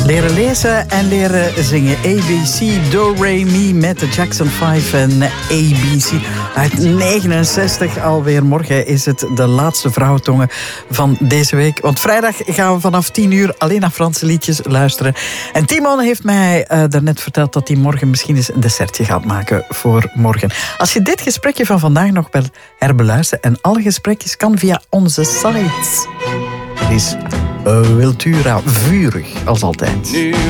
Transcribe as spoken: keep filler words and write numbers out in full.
Leren lezen en leren zingen. A B C, Do, Re, Mi met de Jackson vijf en A B C. Uit negenenzestig alweer. Morgen is het de laatste vrouwentongen van deze week. Want vrijdag gaan we vanaf tien uur alleen naar Franse liedjes luisteren. En Timon heeft mij uh, daarnet verteld dat hij morgen misschien eens een dessertje gaat maken voor morgen. Als je dit gesprekje van vandaag nog wil herbeluisteren, en alle gesprekjes kan via onze sites. Het is uh, Wiltura vurig, als altijd.